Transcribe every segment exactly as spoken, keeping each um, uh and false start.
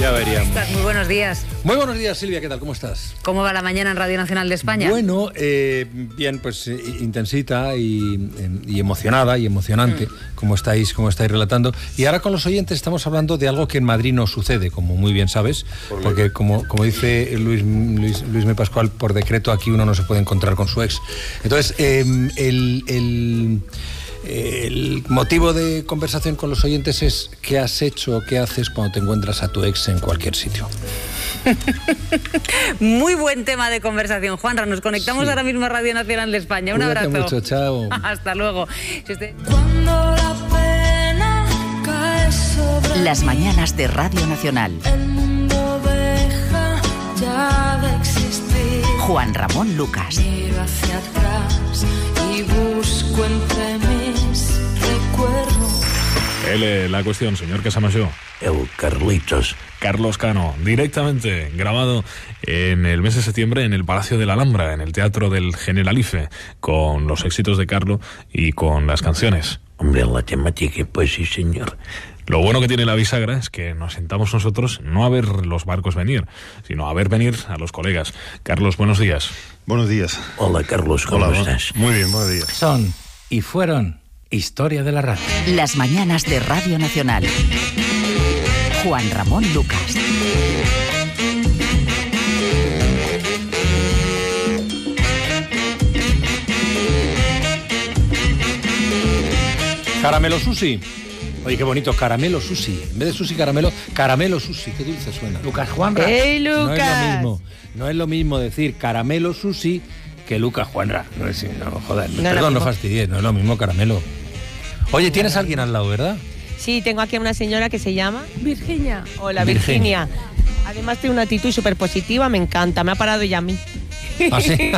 Ya veríamos. Muy buenos días. Muy buenos días, Silvia, ¿qué tal? ¿Cómo estás? ¿Cómo va la mañana en Radio Nacional de España? Bueno, eh, bien, pues eh, intensita y, y emocionada y emocionante, mm. como estáis, como estáis relatando. Y ahora con los oyentes estamos hablando de algo que en Madrid no sucede, como muy bien sabes, por porque como, como dice Luis, Luis, Luis M. Pascual, por decreto aquí uno no se puede encontrar con su ex. Entonces, eh, el... el El motivo de conversación con los oyentes es qué has hecho o qué haces cuando te encuentras a tu ex en cualquier sitio. Muy buen tema de conversación, Juanra. Nos conectamos sí. ahora mismo a Radio Nacional de España. Un Cuídate abrazo. mucho, chao. Hasta luego. Si usted... Cuando la pena cae sobre Las mañanas de Radio Nacional. el mundo deja ya de existir. Juan Ramón Lucas. Miro hacia atrás y busco entre mis recuerdos. L, la cuestión, señor Casamayor. El Carlitos. Carlos Cano, directamente grabado en el mes de septiembre en el Palacio de la Alhambra, en el Teatro del Generalife, con los éxitos de Carlo y con las canciones. Hombre, la temática, pues sí, señor. Lo bueno que tiene la bisagra es que nos sentamos nosotros no a ver los barcos venir, sino a ver venir a los colegas. Carlos, buenos días. Buenos días. Hola, Carlos, ¿cómo Hola, estás? Muy bien, buenos días. Son y fueron historia de la radio. Las mañanas de Radio Nacional. Juan Ramón Lucas. Caramelo sushi. Oye, qué bonito, caramelo sushi. En vez de sushi caramelo, caramelo sushi. Qué dulce suena. Lucas Juanra. ¡Hey, Lucas! No es lo mismo, no es lo mismo decir caramelo sushi que Lucas Juanra. No es, no, joder, No perdón, lo no fastidies, no es lo mismo caramelo. Oye, tienes a alguien al lado, ¿verdad? Sí, tengo aquí a una señora que se llama Virginia. Hola, Virginia. Virginia. Además tiene una actitud súper positiva, me encanta, me ha parado ella a mí. ¿Ah, sí?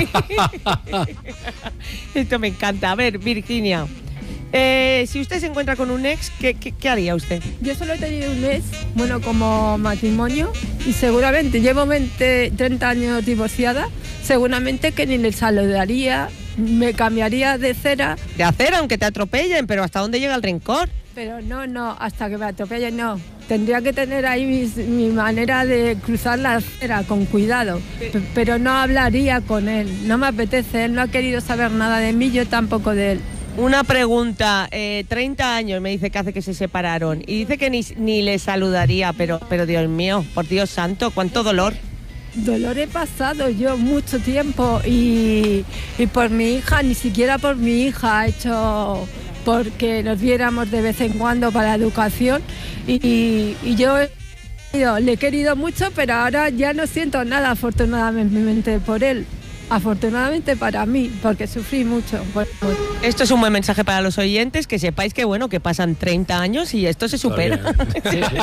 Esto me encanta. A ver, Virginia, eh, si usted se encuentra con un ex, ¿qué, qué, qué haría usted? Yo solo he tenido un ex, bueno, como matrimonio, y seguramente llevo veinte, treinta años divorciada, seguramente que ni le saludaría, me cambiaría de cera. De hacer, aunque te atropellen, pero ¿hasta dónde llega el rencor? Pero no, no, hasta que me atropellen no. Tendría que tener ahí mis, mi manera de cruzar la acera con cuidado, P- pero no hablaría con él, no me apetece, él no ha querido saber nada de mí, yo tampoco de él. Una pregunta, eh, treinta años me dice que hace que se separaron y dice que ni, ni le saludaría, pero, pero Dios mío, por Dios santo, cuánto dolor. Dolor he pasado yo mucho tiempo y, y por mi hija, ni siquiera por mi hija, he hecho porque nos viéramos de vez en cuando para educación y, y, y yo le he querido mucho, pero ahora ya no siento nada afortunadamente por él. Afortunadamente para mí, porque sufrí mucho. Esto es un buen mensaje para los oyentes, que sepáis que bueno, que pasan treinta años y esto se supera. Sí, sí.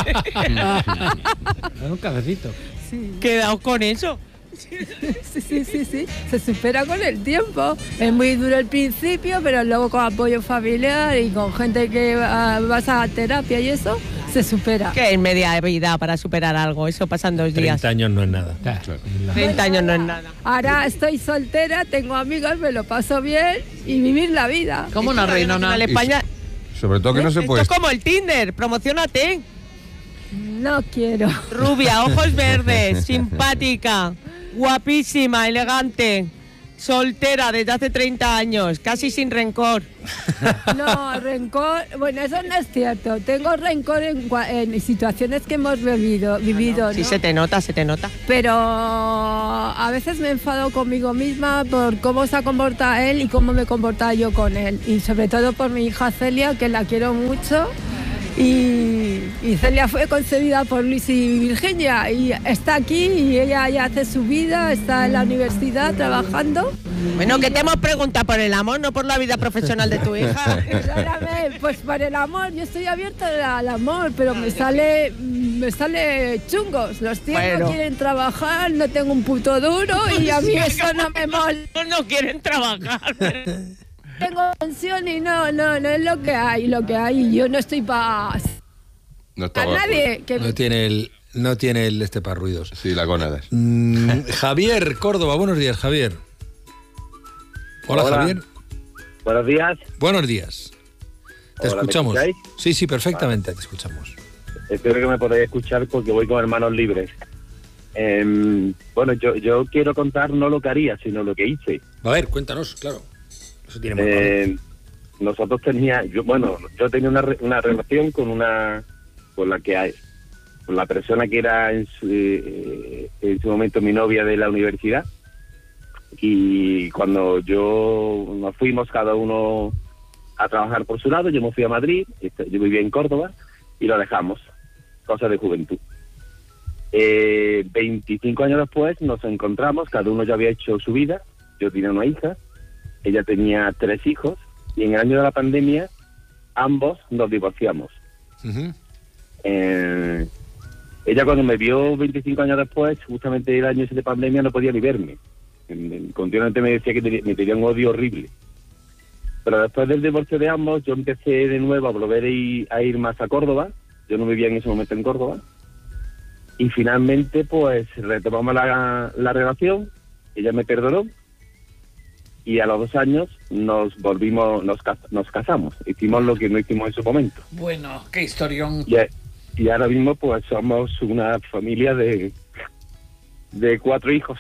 Un cafecito. Sí. Quedaos con eso. Sí, sí, sí, sí, se supera con el tiempo. Es muy duro el principio, pero luego con apoyo familiar y con gente que uh, vas a terapia y eso, se supera. Que en media vida para superar algo, eso pasan dos días. treinta años no es nada. Claro. treinta años no es nada. Ahora estoy soltera, tengo amigos, me lo paso bien y vivir la vida. ¿Cómo una reinona? En España, Sobre todo que no se puede... esto es como el Tinder, promocionate. No quiero. Rubia, ojos verdes, simpática, guapísima, elegante, soltera desde hace treinta años, casi sin rencor. No, rencor, bueno, eso no es cierto. Tengo rencor en, cua- en situaciones que hemos vivido, vivido, ¿no? Sí, se te nota, se te nota. Pero a veces me enfado conmigo misma por cómo se ha comportado él y cómo me he comportado yo con él. Y sobre todo por mi hija Celia, que la quiero mucho. Y, y Celia fue concebida por Luis y Virginia y está aquí y ella ya hace su vida, está en la universidad trabajando. Bueno, que te hemos preguntado por el amor, no por la vida profesional de tu hija. Perdóname, pues por el amor, yo estoy abierta al amor, pero me sale me sale chungos. Los tíos Bueno. no quieren trabajar, no tengo un puto duro y a mí eso no me mola. No quieren trabajar. Tengo pensión y no, no, no es lo que hay, lo que hay. Yo no estoy para No a estaba... nadie. Que... No tiene el, no tiene el este para ruidos. Sí, la gónadas. Mm, Javier Córdoba, buenos días, Javier. Hola, Hola. Javier. Buenos días. Buenos días. Te Hola, ¿me escuchamos. escucháis? Sí, sí, perfectamente, te escuchamos. Espero que me podáis escuchar porque voy con hermanos libres. Eh, bueno, yo, yo quiero contar no lo que haría, sino lo que hice. A ver, cuéntanos, claro. Eso tiene muy Eh, nosotros tenía, yo, bueno, yo tenía una, re- una relación con una, con la que hay, con la persona que era en su, eh, en su momento mi novia de la universidad. Y cuando yo nos fuimos cada uno a trabajar por su lado, yo me fui a Madrid, este, yo vivía en Córdoba y lo dejamos, cosa de juventud. Eh, veinticinco años después nos encontramos, cada uno ya había hecho su vida, yo tenía una hija, ella tenía tres hijos y en el año de la pandemia ambos nos divorciamos. Ujú. Eh, ella cuando me vio veinticinco años después, justamente el año ese de pandemia, no podía ni verme. En- en- Continuamente me decía que tenía- me tenía un odio horrible. Pero después del divorcio de ambos, yo empecé de nuevo a volver a ir, a ir más a Córdoba. Yo no vivía en ese momento en Córdoba. Y finalmente, pues, retomamos la, la relación. Ella me perdonó. Y a los dos años nos volvimos, nos, cas- nos casamos. Hicimos lo que no hicimos en su momento. Bueno, qué historión. Y, y ahora mismo, pues, somos una familia de, de cuatro hijos.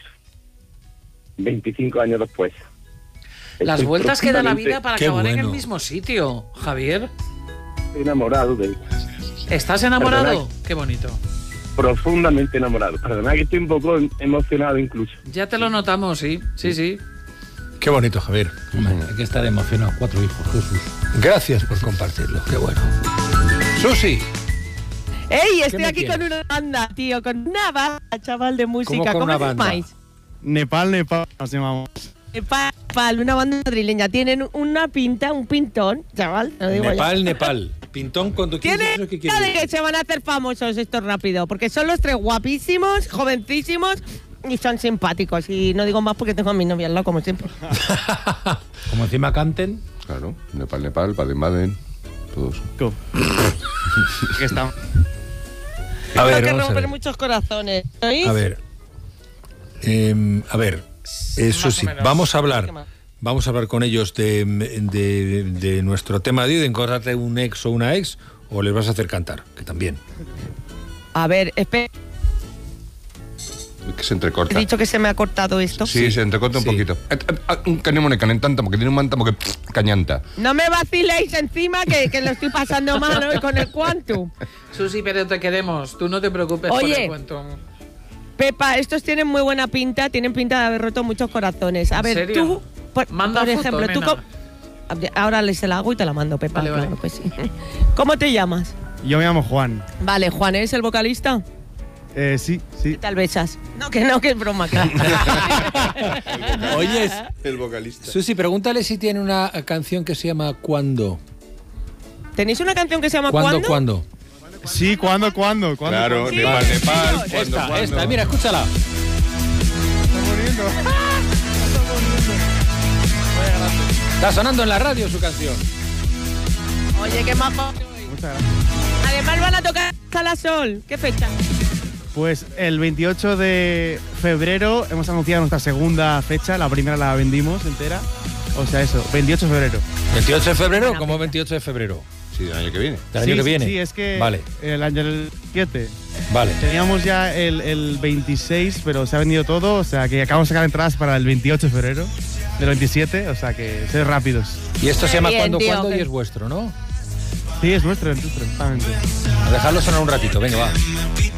veinticinco años después. Las Estoy vueltas que da la profundamente vida para acabar en el mismo sitio, Javier. enamorado de él. ¿Estás enamorado? Perdona. Qué bonito. Profundamente enamorado. Perdona que estoy un poco em- emocionado incluso. Ya te lo notamos, sí, sí, sí. Qué bonito, Javier. Hombre, hay que estar emocionado. Cuatro hijos, Jesús. Gracias por compartirlo. Qué bueno. Susi. ¡Ey! Estoy me aquí tienes? con una banda, tío, con una banda, chaval, de música. ¿Cómo con ¿Cómo una os banda? llamáis? Nepal, Nepal, nos llamamos. Nepal, Nepal, una banda madrileña. Tienen una pinta, un pintón, chaval, te lo digo Nepal, ya. Nepal. Pintón cuando quieres. Tiene ¿Eso qué pinta quiere de que decir? se van a hacer famosos estos rápido, porque son los tres guapísimos, jovencísimos y son simpáticos. Y no digo más porque tengo a mi novia al lado, como siempre. Como encima canten. Claro, Nepal, Nepal, Baden-Baden, todos. ¿Qué está? A ver, Tengo que vamos a romper ver. muchos corazones. ¿Oís? A ver. Eh, a ver. Eso Más o sí, menos. vamos a hablar. ¿Qué más? Vamos a hablar con ellos de, de, de nuestro tema de hoy, de encontrarte un ex o una ex, o les vas a hacer cantar, que también. A ver, espera, Que se entrecorta. he dicho que se me ha cortado esto. Sí, se entrecorta un poquito. Un canemo canentanta, porque tiene un manta, porque cañanta. No me vaciléis encima que, que lo estoy pasando mal hoy con el Quantum. Susi, pero te queremos. Tú no te preocupes por Oye. el cuento. Pepa, estos tienen muy buena pinta, tienen pinta de haber roto muchos corazones. A ¿En ver, serio? tú, por, Manda por foto, ejemplo, tú... nena. co- Ahora les la hago y te la mando, Pepa. Vale, vale. claro que sí. ¿Cómo te llamas? Yo me llamo Juan. Vale, Juan, ¿eres el vocalista? Eh, sí, sí. ¿Qué tal besas? No, que no, que es broma. que- Oyes, El vocalista. Susi, pregúntale si tiene una canción que se llama ¿Cuándo? ¿Tenéis una canción que se llama ¿Cuándo, ¿Cuándo? cuándo? Sí, ¿cuándo, cuándo? ¿Cuándo? Claro, ¿Cuándo? Nepal, Sí, Nepal, sí, cuando, Esta, cuando. esta, mira, escúchala. Está sonando en la radio su canción. Oye, qué majo. Muchas gracias. Además van a tocar Sala Sol. ¿Qué fecha? Pues el veintiocho de febrero hemos anunciado nuestra segunda fecha. La primera la vendimos entera. O sea, eso, veintiocho de febrero. ¿veintiocho de febrero? ¿Cómo veintiocho de febrero? Sí, del año que viene. ¿Del sí, año que viene? Sí, es que Vale, el año del siete. vale. Teníamos ya el, el veintiséis, pero se ha vendido todo. O sea, que acabamos de sacar entradas para el veintiocho de febrero del veintisiete. O sea, que sed rápidos. Y esto se Qué llama bien, ¿Cuándo, tío, cuándo? que- Y es vuestro, ¿no? Sí, es nuestro, es nuestro, exactamente. A dejarlo sonar un ratito, venga, va.